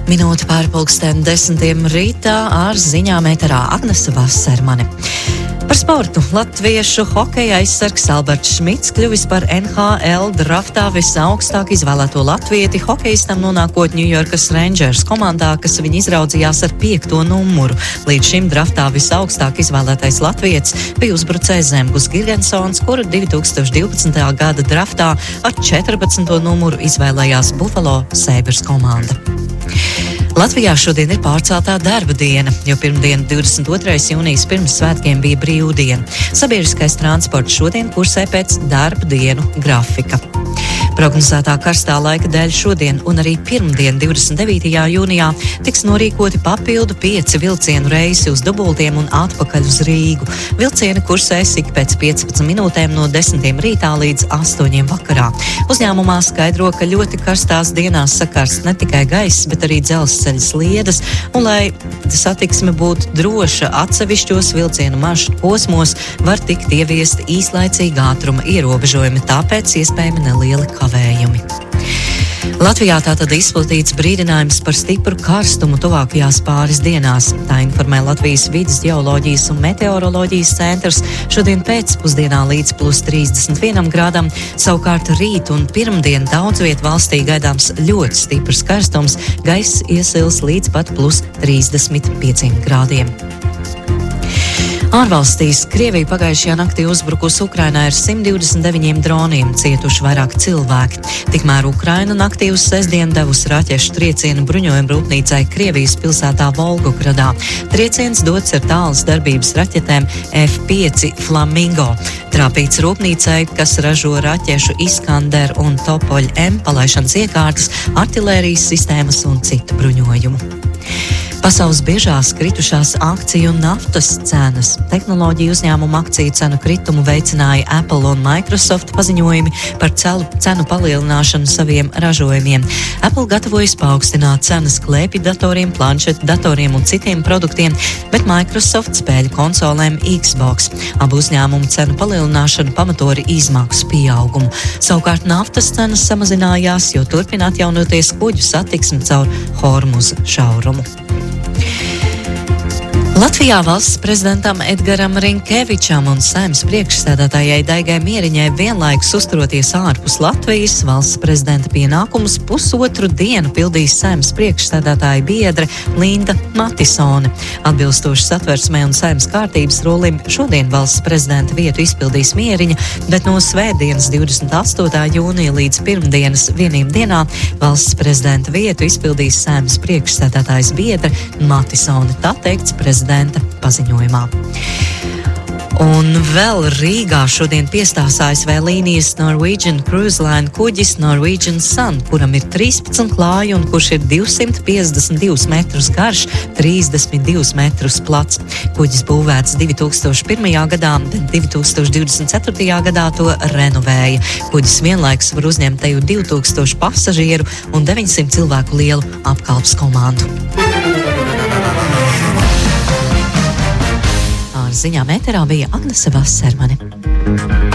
Minūte pār 10:00 rītā ar ziņām ēterā Agnese Vasermane. Par sportu latviešu hokeja aizsargs Alberts Šmits kļuvis par NHL draftā visaugstāk izvēlēto latvieti hokejistam nonākot Ņujorkas Rangers komandā, kas viņu izraudzījās ar 5. numuru. Līdz šim draftā visaugstāk izvēlētais latvietis bija uzbrucējs Zemgus Girgensons, kuru 2012. gada draftā ar 14. numuru izvēlējās Buffalo Sabres komanda. Latvijā šodien ir pārceltā darba diena, jo pirmdien 22. jūnijas pirms svētkiem bija brīvdiena. Sabiedriskais transports šodien kursē pēc darba dienu grafika. Prognozētā karstā laika dēļ šodien un arī pirmdien 29. jūnijā tiks norīkoti papildu 5 vilcienu reisi uz Dubultiem un atpakaļ uz Rīgu. Vilcieni kursēs ik pēc 15 minūtēm no 10 rītā līdz 8 vakarā. Uzņēmumā skaidro, ka ļoti karstās dienās sakarst ne tikai gaiss, bet arī dzelzceļa sliedes, un lai satiksme būtu droša, atsevišķos vilcienu maršrutu posmos var tikt ieviesti īslaicīgi ātruma ierobežojumi, tāpēc iespējami nelieli kavējumi. Latvijā tātad izplatīts brīdinājums par stipru karstumu tuvākajās pāris dienās. Tā informē Latvijas vides geoloģijas un meteoroloģijas centrs šodien pēcpusdienā līdz +31 grādam, savukārt rīt un pirmdien daudz viet valstī gaidāms ļoti stiprs karstums, gaiss iesils līdz pat +35 grādiem. Ārvalstīs Krievija pagājušajā naktī uzbrukusi Ukrainai ar 129 droniem, cietuši vairāk cilvēki. Tikmēr Ukraina naktī uz sestdienu devusi raķešu triecienu bruņojuma rūpnīcai Krievijas pilsētā Volgogradā. Trieciens dots ar tālas darbības raķetēm F5 Flamingo. Trāpīts rūpnīcai, kas ražo raķešu Iskander un Topoļ M palaišanas iekārtas, artilērijas sistēmas un citu bruņojumu. Pasaules biežās kritušās akciju un naftas cenas. Tehnoloģiju uzņēmumu akciju cenu kritumu veicināja Apple un Microsoft paziņojumi par cenu palielināšanu saviem ražojumiem. Apple gatavojas paaugstināt cenas klēpju datoriem, planšetu datoriem un citiem produktiem, bet Microsoft spēļu konsolēm Xbox. Abu uzņēmumu cenu palielināšanu pamato ar izmaksu pieaugumu. Savukārt naftas cenas samazinājās, jo turpina atjaunoties kuģu satiksme caur Hormuza šaurumu. Latvijā valsts prezidentam Edgaram Rinkevičam un Saeimas priekšsēdētājai Daigai Mieriņai vienlaikus uzturoties ārpus Latvijas, valsts prezidenta pienākumus pusotru dienu pildīs Saeimas priekšsēdētāja biedre Linda Matisone. Atbilstoši Satversmē un Saeimas kārtības rulim šodien valsts prezidenta vietu izpildīs Mieriņa, bet no svētdienas 28. jūnija līdz pirmdienas vienībdienā valsts prezidenta vietu izpildīs Saeimas priekšsēdētājas biedre Matisone. Tā teikts prezidenta paziņojumā. Un vēl Rīgā šodien piestās ASV līnijas Norwegian Cruise Line kuģis Norwegian Sun, kuram ir 13 klāji un kurš ir 252 metrus garš, 32 metrus plats. Kuģis būvēts 2001. gadā, bet 2024. gadā to renovēja. Kuģis vienlaikus var uzņemt teju 2000 pasažieru un 900 cilvēku lielu apkalpes komandu. Ziņām ēterā bija Agnese Vasermane.